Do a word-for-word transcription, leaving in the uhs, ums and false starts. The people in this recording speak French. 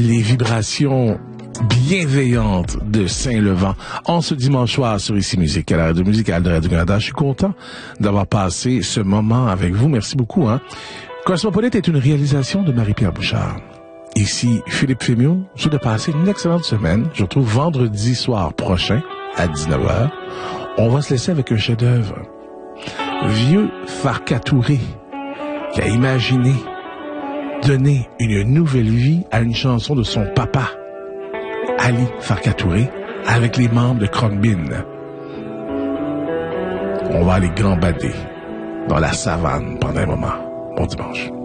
les vibrations bienveillante de Saint-Levant en ce dimanche soir sur Ici Musique à la radio musicale de Radio-Canada. Je suis content d'avoir passé ce moment avec vous. Merci beaucoup. Hein? Cosmopolite est une réalisation de Marie-Pierre Bouchard. Ici Philippe Fémiot. Je souhaite de passer une excellente semaine. Je vous retrouve vendredi soir prochain à dix-neuf heures. On va se laisser avec un chef-d'œuvre. Vieux Farka Touré qui a imaginé donner une nouvelle vie à une chanson de son papa Ali Farka Touré, avec les membres de Khruangbin. On va aller gambader dans la savane pendant un moment. Bon dimanche.